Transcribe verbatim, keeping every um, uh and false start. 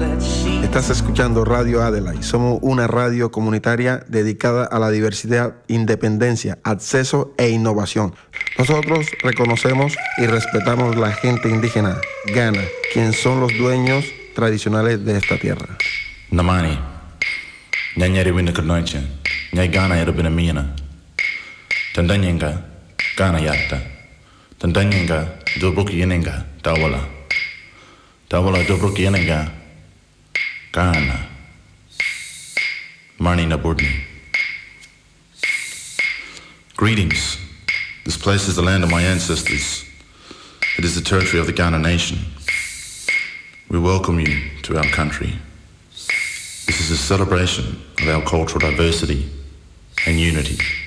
Estás escuchando Radio Adelaide. Somos una radio comunitaria dedicada a la diversidad, independencia, acceso e innovación. Nosotros reconocemos y respetamos la gente indígena, Gana, quienes son los dueños tradicionales de esta tierra. Namani, Nyanyeri Winnakarnoiche, Nyay Gana Yerabinamina, Tandanyenga, Gana Yatta, Tandanyenga, Dobruki Yenenga, Tawala, Tawala Dobruki Yenenga, Gana, Marni Naburdni. Greetings. This place is the land of my ancestors. It is the territory of the Ghana nation. We welcome you to our country. This is a celebration of our cultural diversity and unity.